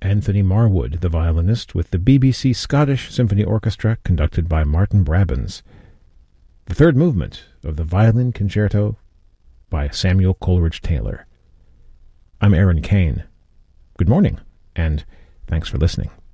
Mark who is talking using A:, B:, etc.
A: Anthony Marwood, the violinist, with the BBC Scottish Symphony Orchestra conducted by Martin Brabbins. The third movement of the Violin Concerto by Samuel Coleridge Taylor. I'm Aaron Kane. Good morning, and thanks for listening.